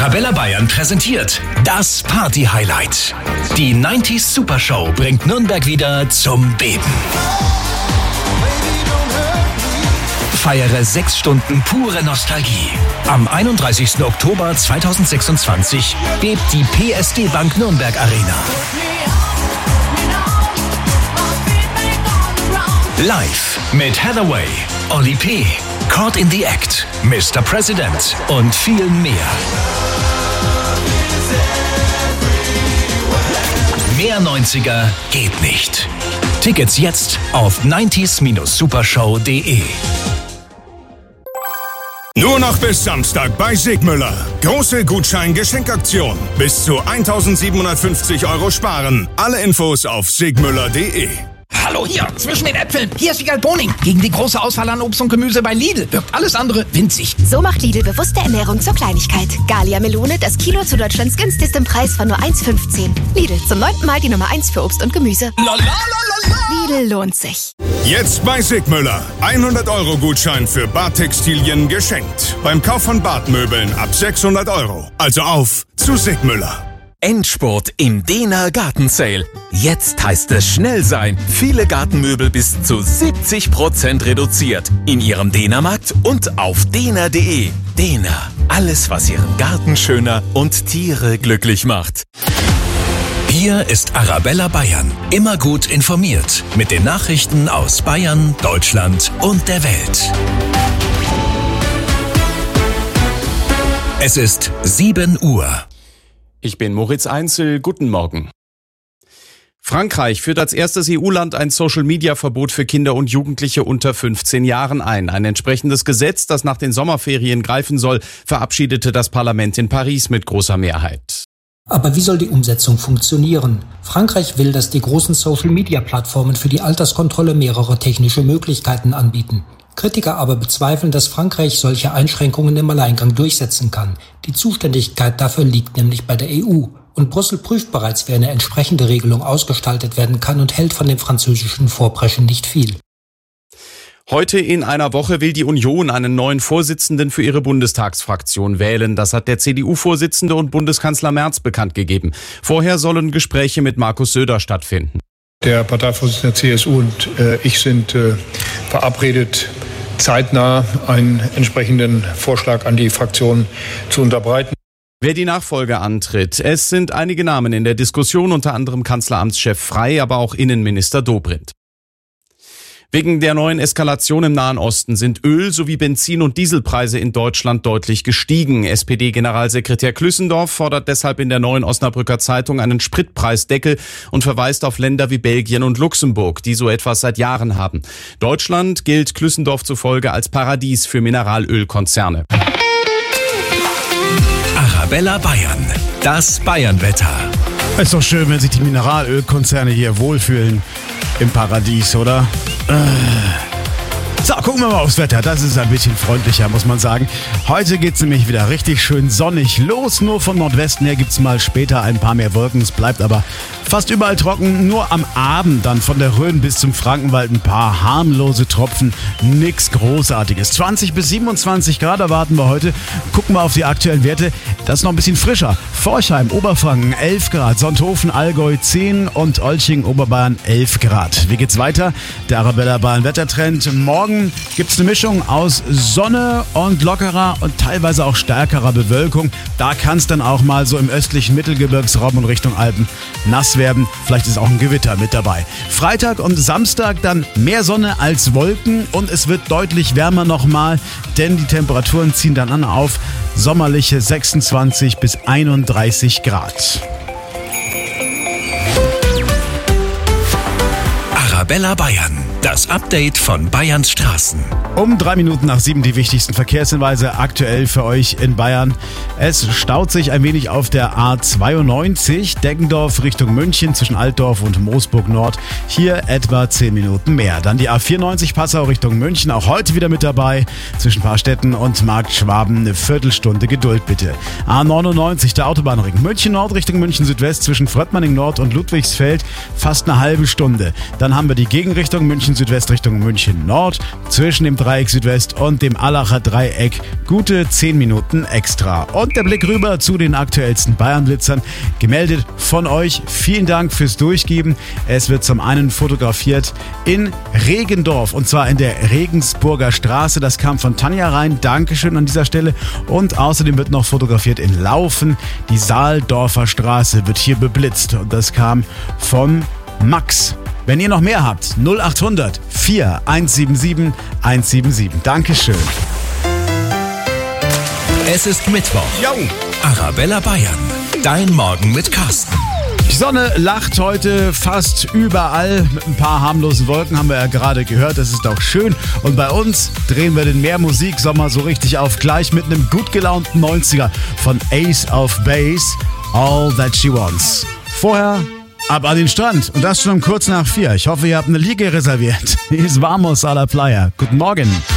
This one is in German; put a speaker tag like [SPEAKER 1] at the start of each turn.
[SPEAKER 1] Arabella Bayern präsentiert das Party-Highlight. Die 90s Super Show bringt Nürnberg wieder zum Beben. Feiere 6 Stunden pure Nostalgie. Am 31. Oktober 2026 bebt die PSD Bank Nürnberg Arena. Live mit Hathaway, Oli P., Caught in the Act, Mr. President und viel mehr. Mehr 90er geht nicht. Tickets jetzt auf 90s-supershow.de.
[SPEAKER 2] Nur noch bis Samstag bei Sigmüller. Große Gutschein-Geschenkaktion. Bis zu 1.750 € sparen. Alle Infos auf sigmüller.de.
[SPEAKER 3] Hallo hier, zwischen den Äpfeln. Hier ist Wiegald Boning. Gegen die große Auswahl an Obst und Gemüse bei Lidl wirkt alles andere winzig.
[SPEAKER 4] So macht Lidl bewusste Ernährung zur Kleinigkeit. Gallia Melone, das Kilo zu Deutschlands günstigstem Preis von nur 1,15. Lidl, zum 9. Mal die Nummer 1 für Obst und Gemüse. Lidl lohnt sich.
[SPEAKER 2] Jetzt bei Sigmüller. 100 € Gutschein für Badtextilien geschenkt. Beim Kauf von Badmöbeln ab 600 €. Also auf zu Sigmüller.
[SPEAKER 5] Endspurt im Dehner Gartensale. Jetzt heißt es schnell sein. Viele Gartenmöbel bis zu 70% reduziert. In Ihrem Dehnermarkt und auf dehner.de. Dehner. Alles, was Ihren Garten schöner und Tiere glücklich macht.
[SPEAKER 1] Hier ist Arabella Bayern. Immer gut informiert. Mit den Nachrichten aus Bayern, Deutschland und der Welt. Es ist 7 Uhr.
[SPEAKER 6] Ich bin Moritz Einzel, guten Morgen. Frankreich führt als erstes EU-Land ein Social-Media-Verbot für Kinder und Jugendliche unter 15 Jahren ein. Ein entsprechendes Gesetz, das nach den Sommerferien greifen soll, verabschiedete das Parlament in Paris mit großer Mehrheit.
[SPEAKER 7] Aber wie soll die Umsetzung funktionieren? Frankreich will, dass die großen Social-Media-Plattformen für die Alterskontrolle mehrere technische Möglichkeiten anbieten. Kritiker aber bezweifeln, dass Frankreich solche Einschränkungen im Alleingang durchsetzen kann. Die Zuständigkeit dafür liegt nämlich bei der EU. Und Brüssel prüft bereits, wie eine entsprechende Regelung ausgestaltet werden kann und hält von dem französischen Vorpreschen nicht viel.
[SPEAKER 6] Heute in einer Woche will die Union einen neuen Vorsitzenden für ihre Bundestagsfraktion wählen. Das hat der CDU-Vorsitzende und Bundeskanzler Merz bekannt gegeben. Vorher sollen Gespräche mit Markus Söder stattfinden.
[SPEAKER 8] Der Parteivorsitzende der CSU und ich sind verabredet, zeitnah einen entsprechenden Vorschlag an die Fraktion zu unterbreiten.
[SPEAKER 6] Wer die Nachfolge antritt, es sind einige Namen in der Diskussion, unter anderem Kanzleramtschef Frey, aber auch Innenminister Dobrindt. Wegen der neuen Eskalation im Nahen Osten sind Öl- sowie Benzin- und Dieselpreise in Deutschland deutlich gestiegen. SPD-Generalsekretär Klüssendorf fordert deshalb in der Neuen Osnabrücker Zeitung einen Spritpreisdeckel und verweist auf Länder wie Belgien und Luxemburg, die so etwas seit Jahren haben. Deutschland gilt Klüssendorf zufolge als Paradies für Mineralölkonzerne.
[SPEAKER 1] Arabella Bayern. Das Bayernwetter.
[SPEAKER 9] Ist doch schön, wenn sich die Mineralölkonzerne hier wohlfühlen im Paradies, oder? So, gucken wir mal aufs Wetter. Das ist ein bisschen freundlicher, muss man sagen. Heute geht's nämlich wieder richtig schön sonnig los. Nur vom Nordwesten her gibt's mal später ein paar mehr Wolken. Es bleibt aber fast überall trocken. Nur am Abend dann von der Rhön bis zum Frankenwald ein paar harmlose Tropfen. Nix Großartiges. 20 bis 27 Grad erwarten wir heute. Gucken wir auf die aktuellen Werte. Das ist noch ein bisschen frischer. Forchheim, Oberfranken 11 Grad. Sonthofen, Allgäu 10 und Olching, Oberbayern 11 Grad. Wie geht's weiter? Der Arabella Bayern Wettertrend. Morgen gibt es eine Mischung aus Sonne und lockerer und teilweise auch stärkerer Bewölkung. Da kann es dann auch mal so im östlichen Mittelgebirgsraum und Richtung Alpen nass werden. Vielleicht ist auch ein Gewitter mit dabei. Freitag und Samstag dann mehr Sonne als Wolken und es wird deutlich wärmer nochmal, denn die Temperaturen ziehen dann an auf sommerliche 26 bis 31 Grad.
[SPEAKER 1] Arabella Bayern. Das Update von Bayerns Straßen.
[SPEAKER 9] Um 3 Minuten nach 7 die wichtigsten Verkehrshinweise aktuell für euch in Bayern. Es staut sich ein wenig auf der A92 Deggendorf Richtung München zwischen Altdorf und Moosburg Nord. Hier etwa 10 Minuten mehr. Dann die A94 Passau Richtung München, auch heute wieder mit dabei. Zwischen Paarstetten und Markt Schwaben eine Viertelstunde Geduld bitte. A99 der Autobahnring München Nord Richtung München Südwest zwischen Fröttmanning Nord und Ludwigsfeld fast eine halbe Stunde. Dann haben wir die Gegenrichtung München Südwest Richtung München Nord, zwischen dem Dreieck Südwest und dem Allacher Dreieck gute 10 Minuten extra. Und der Blick rüber zu den aktuellsten Bayern-Blitzern, gemeldet von euch. Vielen Dank fürs Durchgeben. Es wird zum einen fotografiert in Regendorf und zwar in der Regensburger Straße. Das kam von Tanja rein. Dankeschön an dieser Stelle. Und außerdem wird noch fotografiert in Laufen. Die Saaldorfer Straße wird hier beblitzt und das kam von Max. Wenn ihr noch mehr habt, 0800 4177 177. Dankeschön.
[SPEAKER 1] Es ist Mittwoch. Arabella Bayern. Dein Morgen mit Carsten.
[SPEAKER 9] Die Sonne lacht heute fast überall. Mit ein paar harmlosen Wolken haben wir ja gerade gehört. Das ist auch schön. Und bei uns drehen wir den Mehrmusik-Sommer so richtig auf. Gleich mit einem gut gelaunten 90er von Ace of Base. All That She Wants. Vorher ab an den Strand. Und das schon um kurz nach 4. Ich hoffe, ihr habt eine Liege reserviert. Hier ist Vamos a la Playa. Guten Morgen.